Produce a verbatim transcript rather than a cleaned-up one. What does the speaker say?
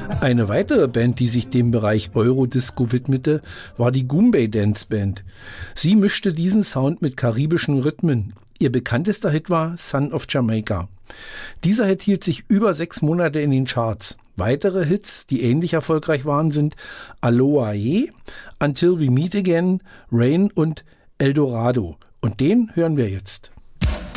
Eine weitere Band, die sich dem Bereich Eurodisco widmete, war die Goombay Dance Band. Sie mischte diesen Sound mit karibischen Rhythmen. Ihr bekanntester Hit war Son of Jamaica. Dieser Hit hielt sich über sechs Monate in den Charts. Weitere Hits, die ähnlich erfolgreich waren, sind Aloha Ye, Until We Meet Again, Rain und El Dorado. Und den hören wir jetzt.